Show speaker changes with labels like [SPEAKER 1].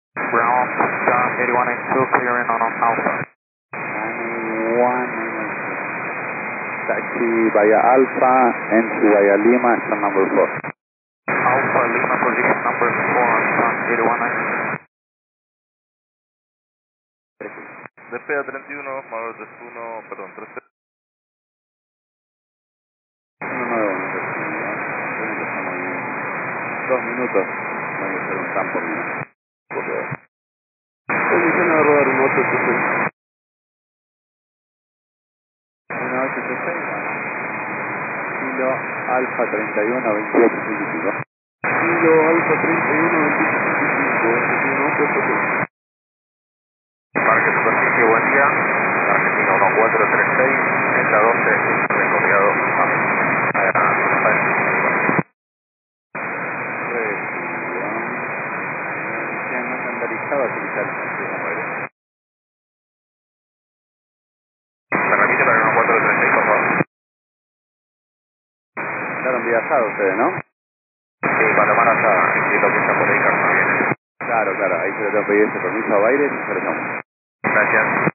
[SPEAKER 1] Ground, John 8182, clearing on Alpha.
[SPEAKER 2] 9192. Taxi via Alpha, entry via Lima, stand number 4.
[SPEAKER 1] Alpha Lima, position number 4 on John 8192.
[SPEAKER 3] Despega 31, Mauro 31, perdón, 30.
[SPEAKER 2] No, estamos bien. 2 minutos, van a ser un campo mío. Condiciones de rodar un 886. Una 886, bueno. Kilo Alfa 31, 28, 25. Kilo Alfa 31, 28, 25.
[SPEAKER 1] Parque superficie, buen día. Argentina 1436, meta 12, recorrido
[SPEAKER 2] Sean no estandarizado, utilizar el sentido de aire.
[SPEAKER 1] ¿Me repite para el 1436, por favor?
[SPEAKER 2] Quedaron viajados ustedes, ¿no?
[SPEAKER 1] Sí, Panamá está, entiendo que está por ahí, Carlos viene.
[SPEAKER 2] Claro, ahí se le tengo que pedir ese permiso a Baires y se lo llamo.
[SPEAKER 1] Gracias.